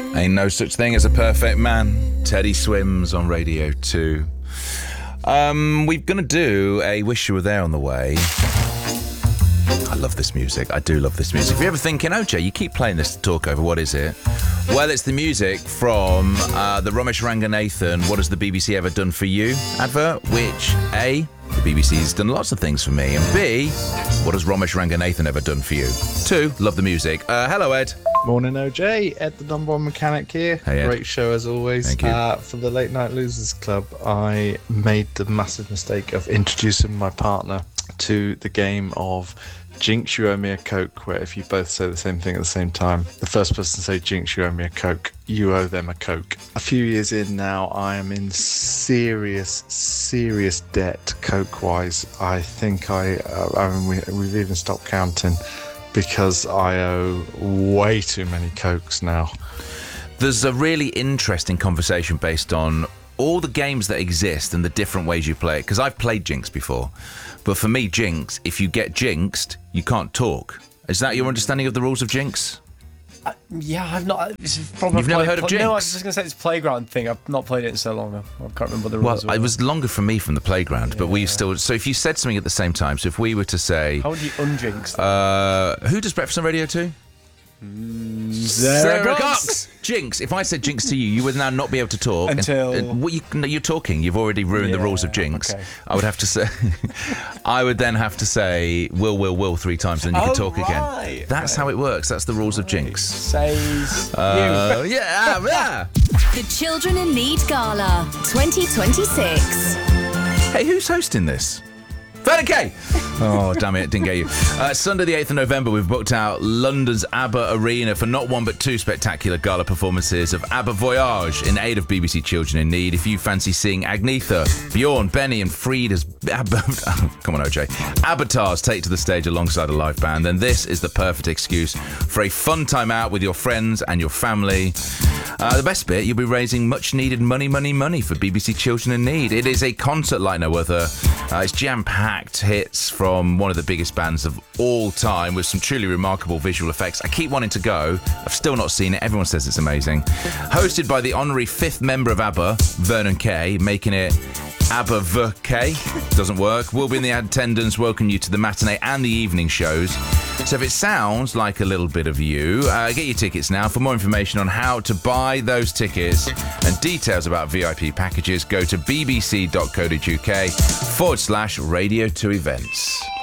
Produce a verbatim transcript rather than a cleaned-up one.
Ain't no such thing as a perfect man. Teddy Swims on Radio two. Um, we're going to do a Wish You Were There on the way. I love this music. I do love this music. If you're ever thinking, O J, you keep playing this to talk over, what is it? Well, it's the music from uh, the Ramesh Ranganathan What Has the B B C Ever Done For You advert, which, A, the B B C's done lots of things for me, and B, what has Ramesh Ranganathan ever done for you? Two, love the music. Uh, hello, Ed. Morning, O J. Ed, the number one mechanic here. Hey, Ed. Great show as always. Thank you. Uh, for the Late Night Losers Club, I made the massive mistake of introducing my partner to the game of Jinx, You Owe Me a Coke, where if you both say the same thing at the same time, the first person to say Jinx, You Owe Me a Coke, you owe them a Coke. A few years in now, I am in serious, serious debt Coke-wise. I think I, uh, I mean, we, we've even stopped counting because I owe way too many Cokes now. There's a really interesting conversation based on all the games that exist and the different ways you play it, because I've played Jinx before. But for me, Jinx, if you get jinxed, you can't talk. Is that your understanding of the rules of Jinx? Uh, yeah, I've not. It's probably You've never play, heard of play, Jinx? No, I was just going to say it's Playground thing. I've not played it in so long. I can't remember the rules. Well, it was longer for me from the playground, but Yeah. we've still... So if you said something at the same time, so if we were to say... How would you unjinx that? Uh, who does Breakfast on Radio two? Sarah Cox. Jinx. If I said Jinx to you, you would now not be able to talk Until- And, and, well, you, no, you're talking. You've already ruined the Yeah, rules of Jinx. okay. I would have to say. I would then have to say will, will, will three times, and you can Oh, talk right, again. That's how it works. That's the rules of Jinx. Says Uh, yeah, yeah. The Children in Need Gala twenty twenty-six. Hey, who's hosting this? Vernon Kay! Oh, damn it, didn't get you. Uh, Sunday the eighth of November, we've booked out London's ABBA Arena for not one but two spectacular gala performances of ABBA Voyage in aid of B B C Children in Need. If you fancy seeing Agnetha, Bjorn, Benny and Frieda's ABBA, come on O J, avatars take to the stage alongside a live band, then this is the perfect excuse for a fun time out with your friends and your family. Uh, the best bit, you'll be raising much needed money, money, money for B B C Children in Need. It is a concert like no other. Uh, it's jam-packed hits from one of the biggest bands of all time with some truly remarkable visual effects. I keep wanting to go. I've still not seen it. Everyone says it's amazing. Hosted by the honorary fifth member of ABBA, Vernon Kay, making it ABBA V K. Doesn't work. We'll be in the attendance, welcome you to the matinee and the evening shows. So if it sounds like a little bit of you, uh, get your tickets now. For more information on how to buy those tickets and details about V I P packages, go to bbc.co.uk forward slash Radio two events.